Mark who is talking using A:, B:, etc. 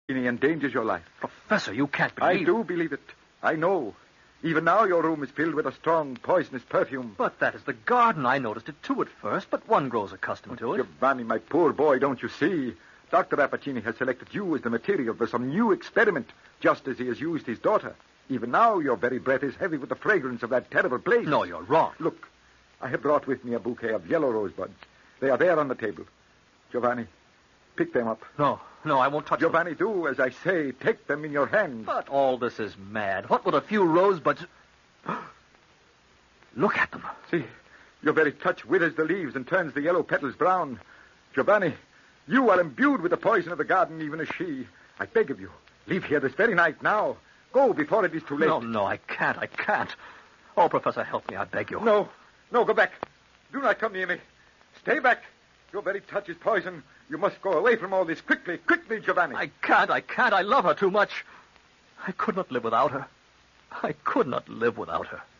A: endangers your life.
B: Professor, you can't believe...
A: I do believe it. I know. Even now your room is filled with a strong, poisonous perfume.
B: But that is the garden. I noticed it too at first, but one grows accustomed to it.
A: Giovanni, my poor boy, don't you see? Dr. Rappaccini has selected you as the material for some new experiment, just as he has used his daughter. Even now, your very breath is heavy with the fragrance of that terrible place.
B: No, you're wrong.
A: Look, I have brought with me a bouquet of yellow rosebuds. They are there on the table. Giovanni, pick them up.
B: No, I won't touch them.
A: Giovanni, do as I say. Take them in your hand.
B: But all this is mad. What would a few rosebuds... Look at them.
A: See, your very touch withers the leaves and turns the yellow petals brown. Giovanni, you are imbued with the poison of the garden, even as she. I beg of you, leave here this very night now. Go before it is too late.
B: No, I can't. Oh, Professor, help me, I beg you.
A: No, go back. Do not come near me. Stay back. Your very touch is poison. You must go away from all this quickly, Giovanni.
B: I can't. I love her too much. I could not live without her.